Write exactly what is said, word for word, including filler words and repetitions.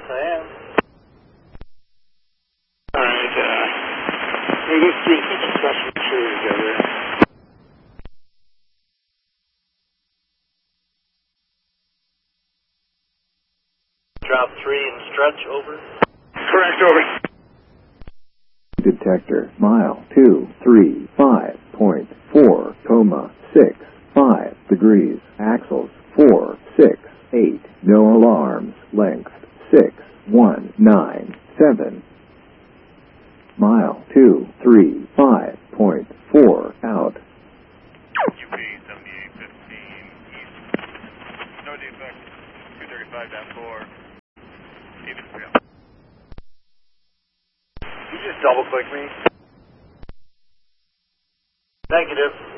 I am. Alright, uh, we just do some discussion two together. Drop three and stretch, over. Correct, over. Detector, mile two, three, five point four, coma, six, five degrees, axles, four, six, eight, no alarms, length, six, one, nine, seven. Mile two, three, five point four, out. U P seventy-eight fifteen east. No defect. two thirty-five four. Even trail. You just double click me. Negative.